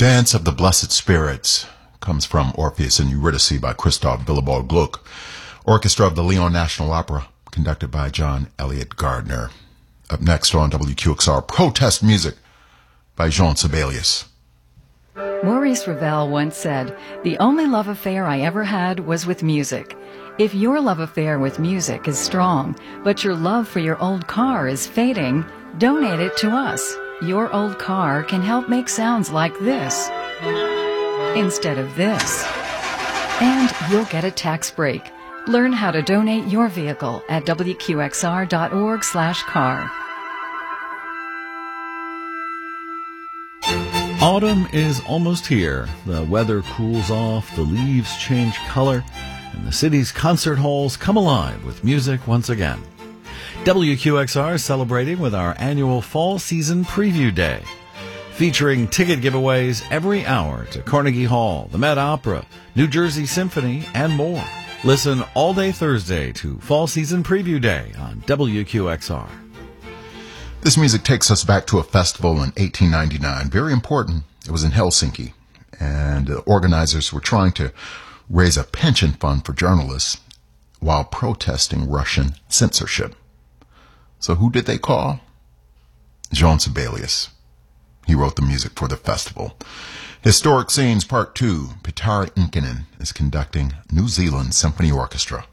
Dance of the Blessed Spirits comes from Orpheus and Eurydice by Christoph Willibald Gluck, orchestra of the Lyon National Opera, conducted by John Elliott Gardner. Up next on WQXR, Protest Music by Jean Sibelius. Maurice Ravel once said, "The only love affair I ever had was with music." If your love affair with music is strong, but your love for your old car is fading, donate it to us. Your old car can help make sounds like this instead of this. And you'll get a tax break. Learn how to donate your vehicle at wqxr.org/car. Autumn is almost here. The weather cools off, the leaves change color, and the city's concert halls come alive with music once again. WQXR is celebrating with our annual Fall Season Preview Day, featuring ticket giveaways every hour to Carnegie Hall, the Met Opera, New Jersey Symphony, and more. Listen all day Thursday to Fall Season Preview Day on WQXR. This music takes us back to a festival in 1899. Very important. It was in Helsinki, and the organizers were trying to raise a pension fund for journalists while protesting Russian censorship. So who did they call? Jean Sibelius. He wrote the music for the festival. Historic Scenes Part 2, Pitari Inkinen is conducting New Zealand Symphony Orchestra.